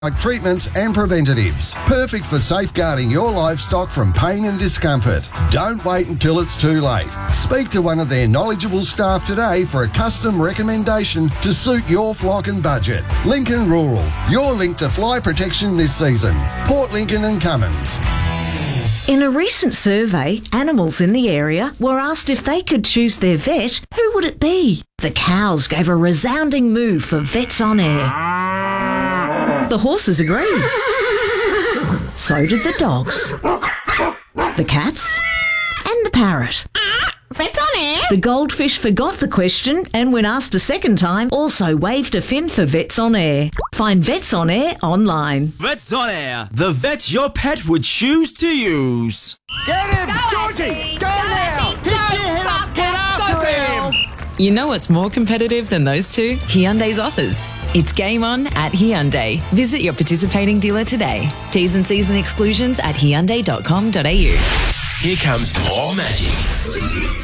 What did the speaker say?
treatments and preventatives. Perfect for safeguarding your livestock from pain and discomfort. Don't wait until it's too late. Speak to one of their knowledgeable staff today for a custom recommendation to suit your flock and budget. Lincoln Rural, your link to fly protection this season. Port Lincoln and Cummins. In a recent survey, animals in the area were asked if they could choose their vet, who would it be? The cows gave a resounding moo for Vets On Air. The horses agreed. So did the dogs, the cats, and the parrot. Vets On Air? The goldfish forgot the question and when asked a second time, also waved a fin for Vets On Air. Find Vets On Air online. Vets On Air, the vet your pet would choose to use. Get him, Georgie! Go now! Pick your head up, get after him! You know what's more competitive than those two? Hyundai's offers. It's game on at Hyundai. Visit your participating dealer today. T's and C's and exclusions at Hyundai.com.au. Here comes more magic.